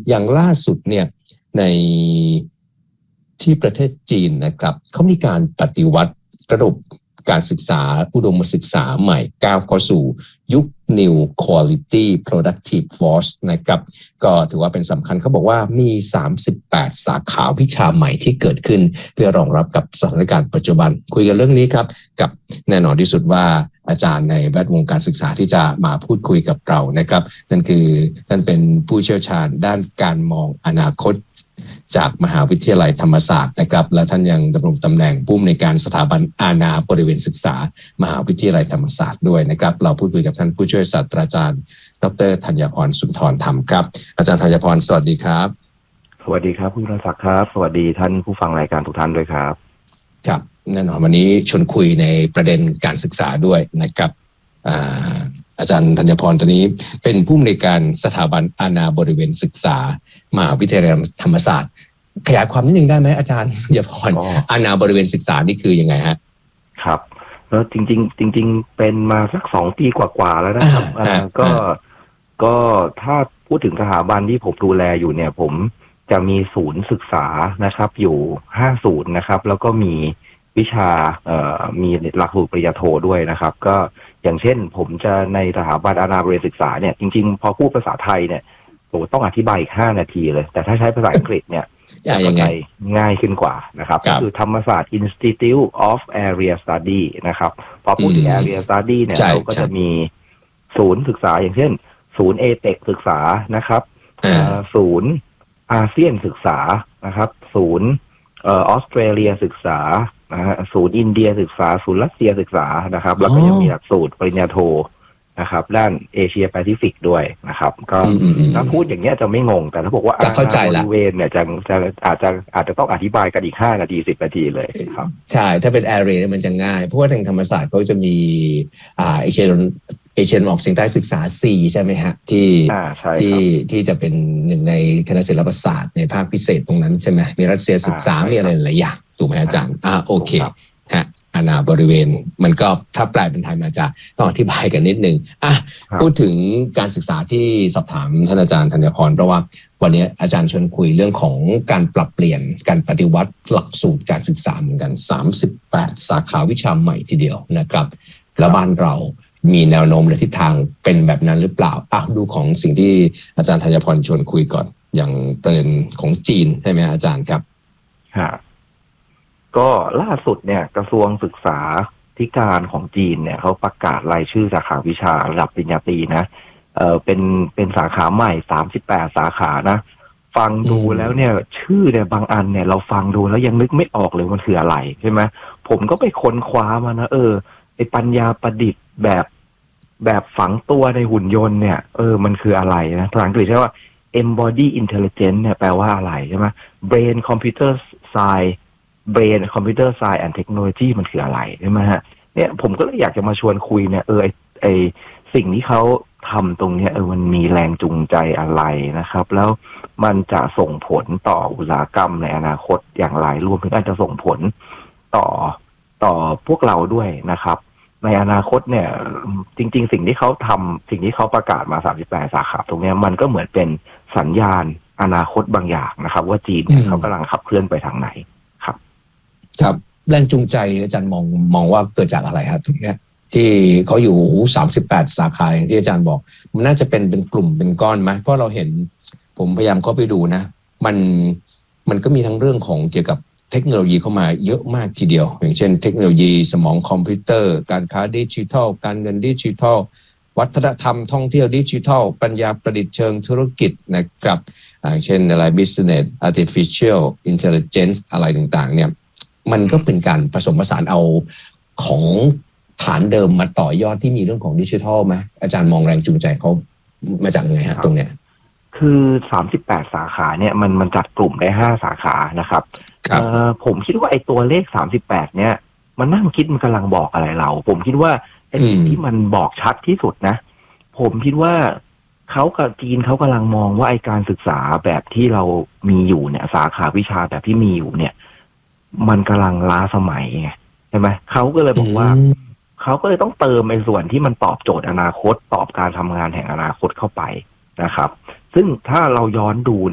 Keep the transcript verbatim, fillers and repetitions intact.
อย่างล่าสุดเนี่ยในที่ประเทศจีนนะครับเขามีการปฏิวัติระบบการศึกษาอุดมศึกษาใหม่ก้าวเข้าสู่ยุค New Quality Productive Force นะครับก็ถือว่าเป็นสำคัญเขาบอกว่ามีสามสิบแปดสาขาวิชาใหม่ที่เกิดขึ้นเพื่อรองรับกับสถานการณ์ปัจจุบันคุยกันเรื่องนี้ครับกับแน่นอนที่สุดว่าอาจารย์ในแวดวงการศึกษาที่จะมาพูดคุยกับเรานะครับนั่นคือท่านเป็นผู้เชี่ยวชาญด้านการมองอนาคตจากมหาวิทยาลัยธรรมศาสตร์นะครับและท่านยังดำรงตำแหน่งผู้อำนวยการสถาบันอาณาบริเวณศึกษามหาวิทยาลัยธรรมศาสตร์ด้วยนะครับเราพูดคุยกับท่านผู้ช่วยศาสตราจารย์ดร.ธัญพรสุนทรธรรมครับอาจารย์ธัญพรสวัสดีครับสวัสดีครับคุณรังศักดิ์ครับสวัสดีท่านผู้ฟังรายการทุกท่านด้วยครับครับแน่นอนวันนี้ชวนคุยในประเด็นการศึกษาด้วยนะครับอ่าอาจารย์ธัญพรตอนนี้เป็นผู้อำนวยการสถาบันอาณาบริเวณศึกษามหาวิทยาลัยธรรมศาสตร์ขยายความนิดนึงได้ไหมอาจารย์ธัญพรอาณาบริเวณศึกษานี่คือยังไงฮะครับแล้วจริงๆจริงๆเป็นมาสักสองปีกว่าๆแล้วนะครับก็ก็ถ้าพูดถึงสถาบันที่ผมดูแลอยู่เนี่ยผมจะมีศูนย์ศึกษานะครับอยู่ห้าศูนย์นะครับแล้วก็มีวิชาเอ่อมีหลักสูตรปริญญาโทด้วยนะครับก็อย่างเช่นผมจะในสถาบันอาณาบริเวณศึกษาเนี่ยจริงๆพอพูดภาษาไทยเนี่ยผมต้องอธิบายอีกห้านาทีเลยแต่ถ้าใช้ภาษาอังกฤษเนี่ยจะเข้าใจง่ายขึ้นกว่านะครับก็คือธรรมศาสตร์ Institute of Area Study นะครับพอพูดถึง Area Study เนี่ยเราก็จะมีศูนย์ศึกษาอย่างเช่นศูนย์ เอ พี อี ซี ศึกษานะครับศูนย์อาเซียนศึกษานะครับศูนย์เอ่อออสเตรเลียศึกษานะฮะศูนย์อินเดียศึกษาศูนย์รัสเซียศึกษานะครับแล้วก็ยังมีหลักสูตรปริญญาโทนะครับด้านเอเชียแปซิฟิกด้วยนะครับก็ถ้าพูดอย่างเงี้ยจะไม่งงแต่ถ้าบอกว่าจะเข้าใจละบริเวณเนี่ยจะจะอาจจะอาจจะต้องอธิบายกันอีกห้านาทีสิบนาทีเลยครับใช่ถ้าเป็น area มันจะง่ายเพราะว่าทางธรรมศาสตร์เขาจะมีอ่าเอเชียเอเชียออกเฉียงใต้ศึกษา C ใช่ไหมฮะที่ที่ที่จะเป็นหนึ่งในคณะศิลปศาสตร์ในภาคพิเศษตรงนั้นใช่ไหมมีรัสเซียศึกษามีอะไรหลายอย่างถูกไหมอาจารย์อ่าโอเคฮะอาณาบริเวณมันก็ถ้าแปลเป็นไทยมาจะต้องอธิบายกันนิดนึงอ่ะพูดถึงการศึกษาที่สอบถามท่านอาจารย์ธัญพรเพราะว่าวันนี้อาจารย์ชวนคุยเรื่องของการปรับเปลี่ยนการปฏิวัติหลักสูตรการศึกษาเหมือนกันสามสิบแปดสาขาวิชาใหม่ทีเดียวนะครับแล้วบ้านเรามีแนวโน้มและทิศทางเป็นแบบนั้นหรือเปล่าอ่ะดูของสิ่งที่อาจารย์ธัญพรชวนคุยก่อนอย่างประเด็นของจีนใช่ไหมอาจารย์ครับครับก็ล่าสุดเนี่ยกระทรวงศึกษาธิการของจีนเนี่ยเขาประกาศรายชื่อสาขาวิชาระดับปริญญาตรีนะเออเป็นเป็นสาขาใหม่สามสิบแปดสาขานะฟังดูแล้วเนี่ยชื่อเนี่ยบางอันเนี่ยเราฟังดูแล้วยังนึกไม่ออกเลยมันคืออะไรใช่ไหมผมก็ไปค้นคว้ามานะเออไอปัญญาประดิษฐ์แบบแบบฝังตัวในหุ่นยนต์เนี่ยเออมันคืออะไรนะภาษาอังกฤษใช่ว่า embody intelligence เนี่ยแปลว่าอะไรใช่ไหม brain computer science brain computer science and technology มันคืออะไรใช่ไหมฮะเนี่ยผมก็เลยอยากจะมาชวนคุยเนี่ยเออไอไอสิ่งที่เขาทำตรงเนี้ยเออมันมีแรงจูงใจอะไรนะครับแล้วมันจะส่งผลต่ออุตสาหกรรมในอนาคตอย่างไรรวมถึงอาจจะส่งผลต่อต่อพวกเราด้วยนะครับในอนาคตเนี่ยจริงๆสิ่งที่เขาทำสิ่งที่เขาประกาศมาสามสิบแปดสาขาตรงนี้มันก็เหมือนเป็นสัญญาณอนาคตบางอย่างนะครับว่าจีนเนี่ยเขากำลังขับเคลื่อนไปทางไหนครับครับแรงจูงใจอาจารย์มองมองว่าเกิดจากอะไรครับตรงนี้ที่เขาอยู่สามสิบแปดสาขาอย่างที่อาจารย์บอกมันน่าจะเป็นเป็นกลุ่มเป็นก้อนไหมเพราะเราเห็นผมพยายามเข้าไปดูนะมันมันก็มีทั้งเรื่องของเกี่ยวกับเทคโนโลยีเข้ามาเยอะมากทีเดียวอย่างเช่นเทคโนโลยีสมองคอมพิวเตอร์การค้าดิจิทัลการเงินดิจิทัลวัฒนธรรมท่องเที่ยวดิจิทัลปัญญาประดิษฐ์เชิงธุรกิจนะครับอย่างเช่นอะไร business artificial intelligence อะไรต่างๆเนี่ยมันก็เป็นการผสมผสานเอาของฐานเดิมมาต่อยอดที่มีเรื่องของดิจิทัลไหมอาจารย์มองแรงจูงใจเขามาจากไงฮะตรงเนี้ยคือสามสิบแปดสาขาเนี่ยมันมันจัดกลุ่มได้ห้าสาขานะครับเอ่อผมคิดว่าไอ้ตัวเลขสามสิบแปดเนี่ยมันนั่งคิดมันกำลังบอกอะไรเราผมคิดว่าไอ้สิ่งที่มันบอกชัดที่สุดนะผมคิดว่าเขากับจีนเขากำลังมองว่าไอ้การศึกษาแบบที่เรามีอยู่เนี่ยสาขาวิชาแบบที่มีอยู่เนี่ยมันกำลังล้าสมัยไงใช่ไหมเขาก็เลยบอกว่าเขาก็เลยต้องเติมในส่วนที่มันตอบโจทย์อนาคตตอบการทำงานแห่งอนาคตเข้าไปนะครับซึ่งถ้าเราย้อนดู